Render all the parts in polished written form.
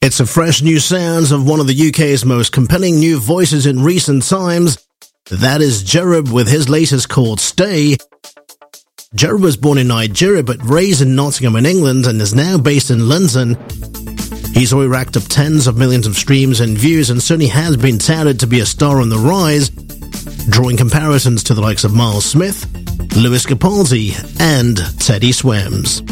It's a fresh new sounds of one of the UK's most compelling new voices in recent times. That is Jerub with his latest called Stay. Jerub was born in Nigeria but raised in Nottingham in England and is now based in London. He's already racked up tens of millions of streams and views and certainly has been touted to be a star on the rise, drawing comparisons to the likes of Miles Smith, Lewis Capaldi and Teddy Swims.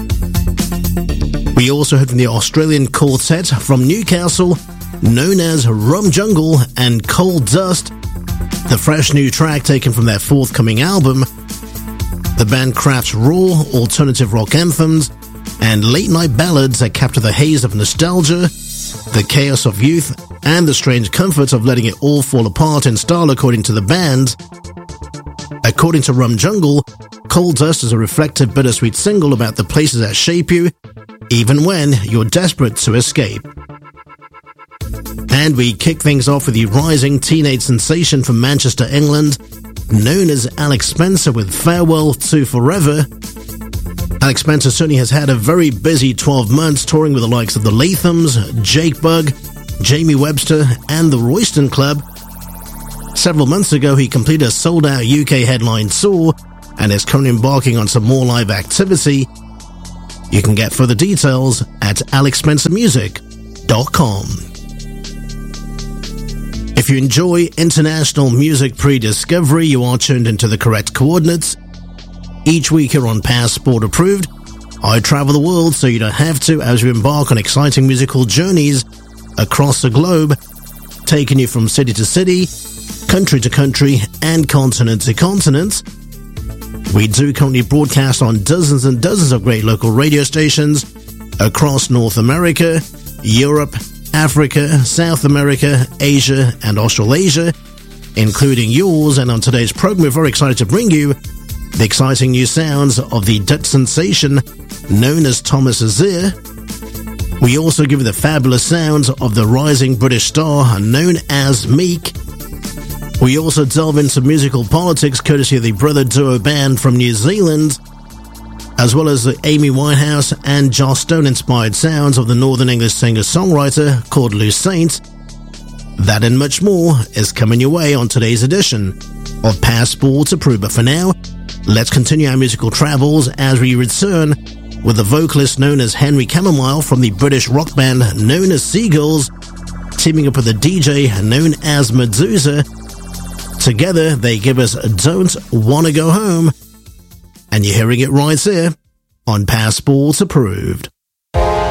We also heard from the Australian quartet from Newcastle, known as Rum Jungle and Coal Dust, the fresh new track taken from their forthcoming album. The band crafts raw, alternative rock anthems and late-night ballads that capture the haze of nostalgia, the chaos of youth, and the strange comfort of letting it all fall apart in style, according to the band. According to Rum Jungle, Coal Dust is a reflective, bittersweet single about the places that shape you, even when you're desperate to escape. And we kick things off with the rising teenage sensation from Manchester, England, known as Alex Spencer with Farewell to Forever. Alex Spencer certainly has had a very busy 12 months touring with the likes of the Lathams, Jake Bugg, Jamie Webster and the Royston Club. Several months ago he completed a sold-out UK headline tour and is currently embarking on some more live activity. You can get further details at alexspencermusic.com. If you enjoy international music pre-discovery, you are tuned into the correct coordinates. Each week here on Passport Approved, I travel the world so you don't have to as we embark on exciting musical journeys across the globe, taking you from city to city, country to country, and continent to continent. We do currently broadcast on dozens and dozens of great local radio stations across North America, Europe, Africa, South America, Asia, and Australasia, including yours. And on today's program, we're very excited to bring you the exciting new sounds of the Dutch sensation known as Thomas Azier. We also give you the fabulous sounds of the rising British star known as Meek. We also delve into musical politics courtesy of the brother duo band from New Zealand, as well as the Amy Winehouse and Joss Stone-inspired sounds of the Northern English singer-songwriter called Lou Saint. That and much more is coming your way on today's edition of Passport Approved. But for now, let's continue our musical travels as we return with the vocalist known as Henry Chamomile from the British rock band known as Seagulls, teaming up with the DJ known as Medusa. Together, they give us Don't Wanna Go Home, and you're hearing it right here on Passport Approved.